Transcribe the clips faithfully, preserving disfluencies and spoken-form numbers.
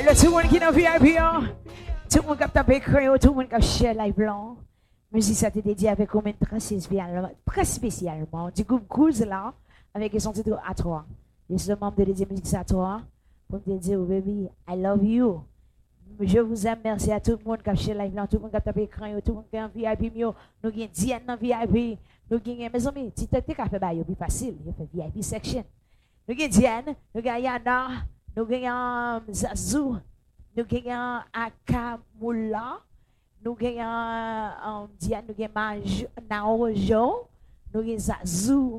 le tout le monde qui est dans V I P, tout le monde qui a tapé crayon, tout le monde qui a cher live blanc. Musique ça t'est dédié avec combien très spécialement, très spécialement du groupe Cruise là, avec son titre à toi. Je suis le membre de dédier musique à toi pour te dire, oh baby, I love you. Je vous aime, merci à tout le monde qui a cher live blanc, tout le monde qui a tapé crayon, tout le monde qui est en V I P, nous avons Diane dans V I P, nous avons mes amis, si tu as fait bail, c'est facile, il fait V I P section. Nous avons Diane, nous avons Yana, nous avons Zazou, nous avons Akamula, nous avons Diane, nous avons Naojo, nous avons Zazou,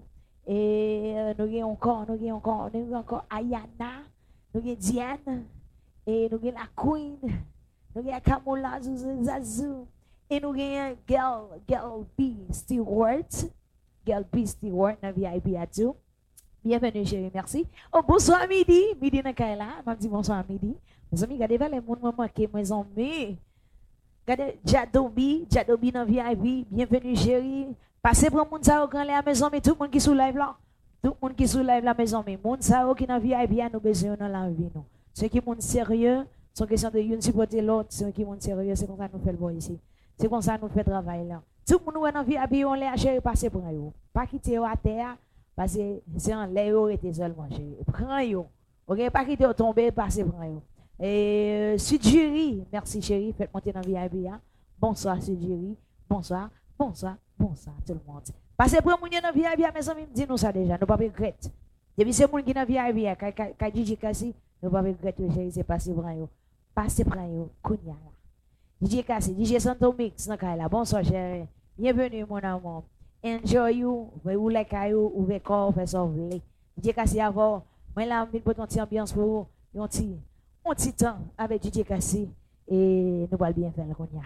et nous avons encore, nous avons encore, nous avons encore Ayana, nous avons Diane, et nous avons la Queen, nous avons Akamula, Zazou, et nous avons Girl, Girl B Stewart, Girl B Stewart dans V I P à tout. Bienvenue, chérie, merci. Oh, bonsoir, midi. Midi, dans Kaila. Je dis bonsoir, midi. Mes amis, regardez les gens qui manquent, mes amis. Regardez, Jadobi, Jadobi dans V I P. Bienvenue, chérie. Passez pour moun sa quand les à mes amis, tout le monde qui sous live là. Tout le monde qui sous live là, mes amis. Moun sa qui dans V I P, nous besoin dans la vie. Ceux qui sont sérieux, sont question de une supporter l'autre. Ceux qui sont sérieux, c'est comme ça nous fait le boy ici. C'est comme ça nous fait le travail là. Tout le monde dans V I P, on les a chérie, passez pour eux. Pas quitter à terre. Parce que c'est en l'air était seulement chérie. Prends-yo. Ok, pas quitter tomber, passez prends-yo. Et euh, Sud Jury, merci chérie, faites monter dans V I P. Hein? Bonsoir Sud Jury, bonsoir, bonsoir, bonsoir tout le monde. Passez pour moun dans V I P, mes amis, dis-nous ça déjà, nous pas regretter. Depuis c'est moun qui dans V I P, quand D J Kassi, nous pas regretter chérie, c'est passez prends-yo. Passez prends-yo, kounya là. D J Kassi, D J Santo Mix, dans là. Bonsoir chérie. Bienvenue mon amour. Enjoy you, vous like you, ou vous corps, fait ça vous voulez. D J Kassi avant, moi là, je vais pour une ambiance pour vous, un petit, un petit temps avec D J Kassi et nous allons bien faire le konya.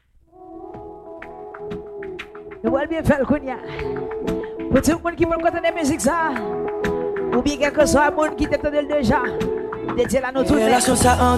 Nous allons bien faire le konya. Pour tout le monde qui veut écouter la musique ça, ou bien quelque soit le monde qui t'attendait déjà, de dire la notre